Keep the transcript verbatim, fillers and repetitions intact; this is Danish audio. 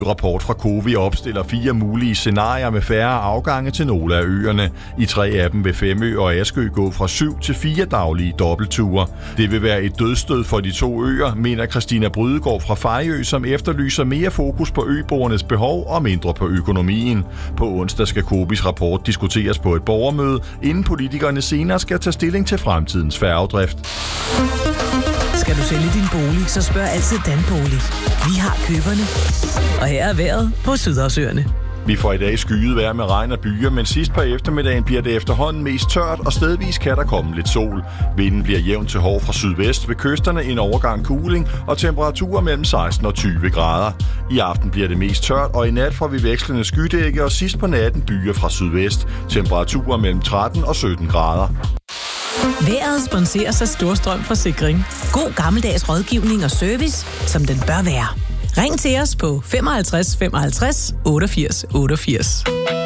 Rapport fra Cowi opstiller fire mulige scenarier med færre afgange til nogle af øerne. I tre af dem vil Femø og Askø gå fra syv til fire daglige dobbeltture. Det vil være et dødsstød for de to øer, mener Christina Brydegaard fra Fejø, som efterlyser mere fokus på øboernes behov og mindre på økonomien. På onsdag skal Cowis rapport diskuteres på et borgermøde, inden politikerne senere skal tage stilling til fremtidens færgedrift. Skal du sælge din bolig, så spørg altid Danbolig. Vi har køberne. Og her er vejret på Sydhavsøerne. Vi får i dag skyet vejr med regn og byer, men sidst på eftermiddagen bliver det efterhånden mest tørt, og stedvis kan der komme lidt sol. Vinden bliver jævn til hård fra sydvest, ved kysterne en overgang kuling og temperaturer mellem seksten og tyve grader. I aften bliver det mest tørt, og i nat får vi vekslende skydække, og sidst på natten byer fra sydvest. Temperaturer mellem tretten og sytten grader. Vejret sponseres af Storstrøm Forsikring. God gammeldags rådgivning og service, som den bør være. Ring til os på femoghalvtreds femoghalvtreds otteogfirs otteogfirs.